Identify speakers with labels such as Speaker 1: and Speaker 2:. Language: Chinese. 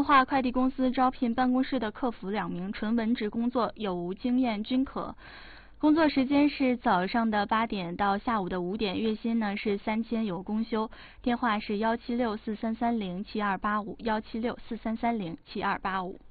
Speaker 1: 话快递公司招聘办公室的客服2名，纯文职工作，有无经验均可。工作时间是早上的8点到下午的5点，月薪呢是3000，有公休。电话是17643307285，17643307285。